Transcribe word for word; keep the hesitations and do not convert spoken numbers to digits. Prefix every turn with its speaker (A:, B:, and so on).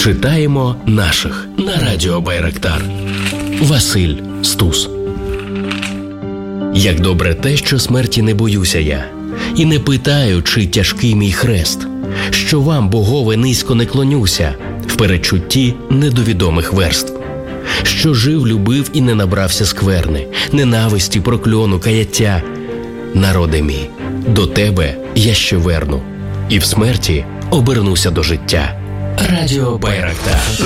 A: Читаємо наших на радіо Байрактар. Василь Стус. Як добре те, що смерті не боюся я, і не питаю, чи тяжкий мій хрест, що вам, богове, низько не клонюся в передчутті недовідомих верств, що жив, любив і не набрався скверни, ненависті, прокльону, каяття. Народе мій, до тебе я ще верну, і в смерті обернуся до життя. Радіо Байрактар.